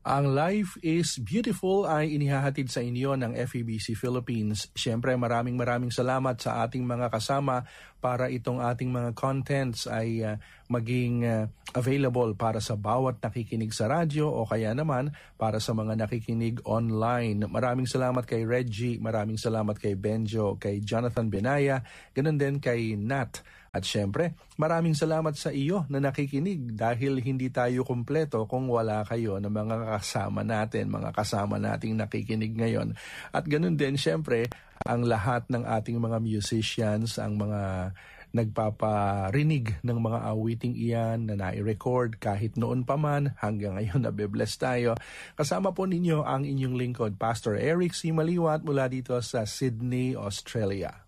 Ang Life is Beautiful ay inihahatid sa inyo ng FEBC Philippines. Siyempre maraming salamat sa ating mga kasama para itong ating mga contents ay maging available para sa bawat nakikinig sa radyo o kaya naman para sa mga nakikinig online. Maraming salamat kay Reggie, maraming salamat kay Benjo, kay Jonathan Benaya, ganun din kay Nat. At syempre, maraming salamat sa iyo na nakikinig dahil hindi tayo kumpleto kung wala kayo na mga kasama nating nakikinig ngayon. At ganun din, syempre, ang lahat ng ating mga musicians, ang mga nagpaparinig ng mga awiting iyan na nai-record kahit noon pa man hanggang ngayon nabe-bless tayo. Kasama po ninyo ang inyong lingkod, Pastor Eric C. Maliwat mula dito sa Sydney, Australia.